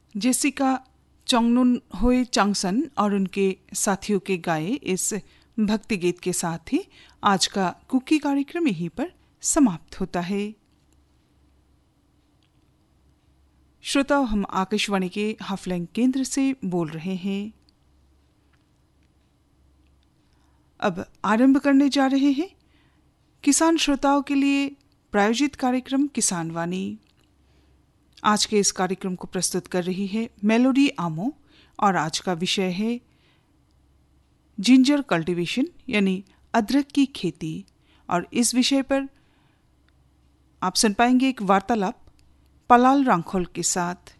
Jessica चोंगनुन होए चांगसन और उनके साथियों के गाए इस भक्ति गीत के साथ ही आज का कुकी कार्यक्रम यहीं पर समाप्त होता है। श्रोताओ, हम आकाशवाणी के हाफलैंग केंद्र से बोल रहे हैं। अब आरंभ करने जा रहे हैं किसान श्रोताओं के लिए प्रायोजित कार्यक्रम किसान वाणी। आज के इस कार्यक्रम को प्रस्तुत कर रही है मेलोडी आमो और आज का विषय है जिंजर कल्टीवेशन यानी अदरक की खेती। और इस विषय पर आप सुन पाएंगे एक वार्तालाप पलाल रांखोल के साथ।